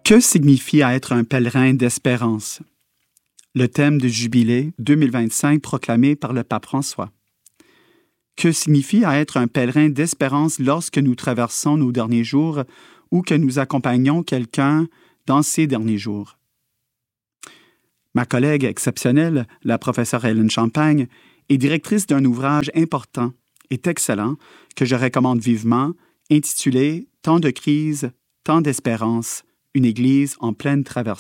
Que signifie être un pèlerin d'espérance? Le thème du Jubilé 2025 proclamé par le pape François. Que signifie être un pèlerin d'espérance lorsque nous traversons nos derniers jours ou que nous accompagnons quelqu'un dans ses derniers jours? Ma collègue exceptionnelle, la professeure Hélène Champagne, est directrice d'un ouvrage important et excellent que je recommande vivement, intitulé « Temps de crise, temps d'espérance, une Église en pleine traversée ».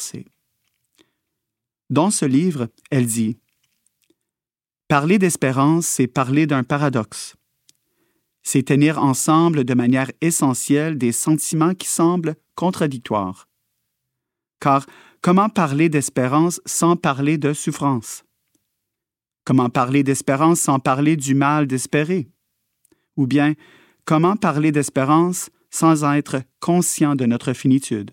Dans ce livre, elle dit « Parler d'espérance, c'est parler d'un paradoxe. C'est tenir ensemble de manière essentielle des sentiments qui semblent contradictoires. Car comment parler d'espérance sans parler de souffrance? Comment parler d'espérance sans parler du mal d'espérer? Ou bien, comment parler d'espérance sans être conscient de notre finitude?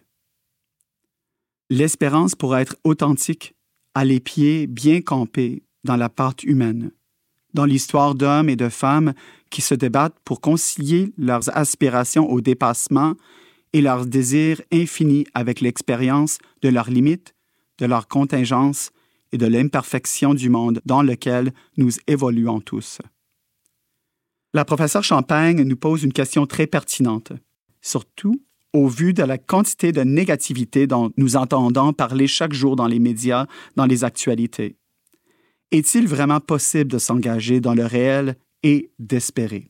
L'espérance, pour être authentique, a les pieds bien campés dans la pâte humaine, dans l'histoire d'hommes et de femmes qui se débattent pour concilier leurs aspirations au dépassement et leurs désirs infinis avec l'expérience de leurs limites, de leurs contingences et de l'imperfection du monde dans lequel nous évoluons tous. La professeure Champagne nous pose une question très pertinente, surtout au vu de la quantité de négativité dont nous entendons parler chaque jour dans les médias, dans les actualités. Est-il vraiment possible de s'engager dans le réel et d'espérer?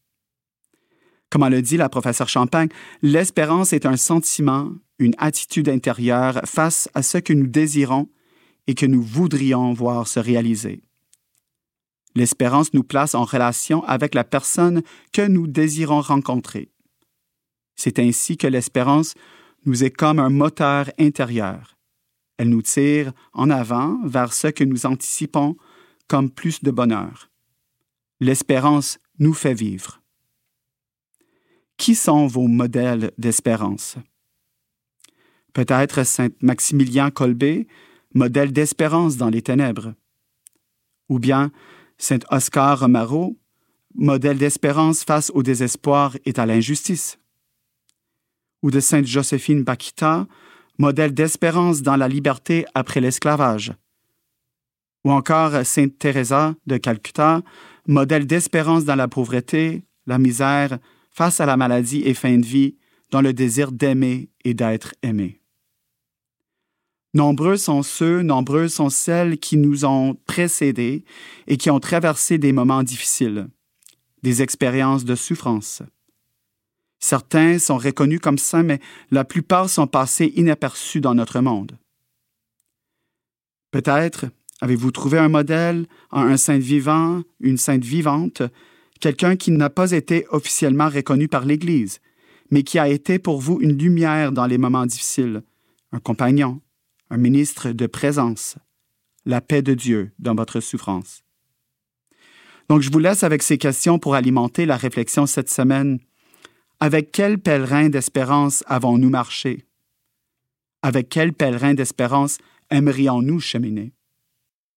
Comme le dit la professeure Champagne, l'espérance est un sentiment, une attitude intérieure face à ce que nous désirons et que nous voudrions voir se réaliser. L'espérance nous place en relation avec la personne que nous désirons rencontrer. C'est ainsi que l'espérance nous est comme un moteur intérieur. Elle nous tire en avant vers ce que nous anticipons comme plus de bonheur. L'espérance nous fait vivre. Qui sont vos modèles d'espérance? Peut-être Saint Maximilien Kolbe, modèle d'espérance dans les ténèbres. Ou bien Saint Oscar Romero, modèle d'espérance face au désespoir et à l'injustice. Ou de Sainte Joséphine Bakhita, modèle d'espérance dans la liberté après l'esclavage. Ou encore Sainte Teresa de Calcutta, modèle d'espérance dans la pauvreté, la misère, face à la maladie et fin de vie, dans le désir d'aimer et d'être aimé. Nombreux sont ceux, nombreuses sont celles qui nous ont précédés et qui ont traversé des moments difficiles, des expériences de souffrance. Certains sont reconnus comme saints, mais la plupart sont passés inaperçus dans notre monde. Peut-être avez-vous trouvé un modèle, un saint vivant, une sainte vivante, quelqu'un qui n'a pas été officiellement reconnu par l'Église, mais qui a été pour vous une lumière dans les moments difficiles, un compagnon, un ministre de présence, la paix de Dieu dans votre souffrance. Donc, je vous laisse avec ces questions pour alimenter la réflexion cette semaine. Avec quel pèlerin d'espérance avons-nous marché? Avec quel pèlerin d'espérance aimerions-nous cheminer?